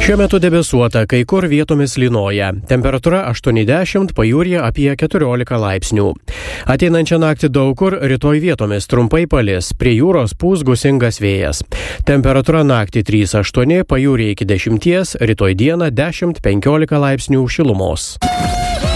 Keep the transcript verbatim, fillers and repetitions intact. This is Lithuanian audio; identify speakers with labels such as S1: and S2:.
S1: Šiuo metu debesuota, kai kur vietomis lynoja. Temperatūra aštuoniasdešimt, pajūryje apie keturiolika laipsnių. Ateinančią naktį daug kur, rytoj vietomis trumpai palis, prie jūros pūs gūsingas vėjas. Temperatūra naktį trys aštuoni, pajūryje iki dešimties, rytoj dieną dešimt penkiolika laipsnių šilumos.